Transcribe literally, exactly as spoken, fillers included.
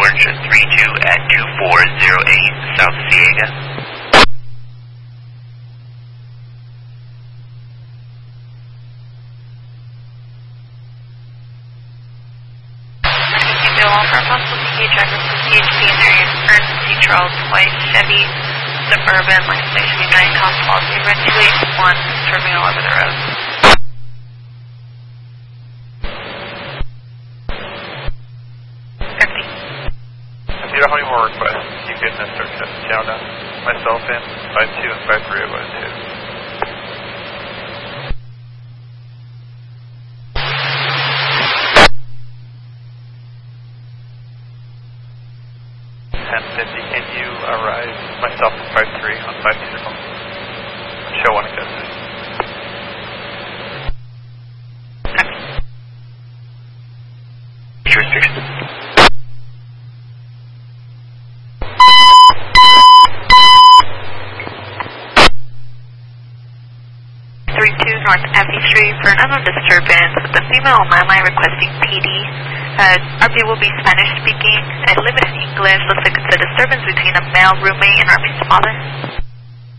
George three two at two four zero eight South Ciega. Bill for a possible P K driver for C H P in area Emergency Charles White Chevy Suburban Line Station United Cost Policy Red two eight one serving all over the road. fifty. If you don't have any more requests, you can uh, start shutting down uh, myself and five two and five three oh one two. ten fifty, can you arrive myself and five three on five two zero? Show one custody. Jurisdiction. three two North Effie Street for an unknown disturbance with a female on my line requesting P D. Uh, R P will be Spanish speaking and limited English. Looks like it's a disturbance between a male roommate and roommate's father.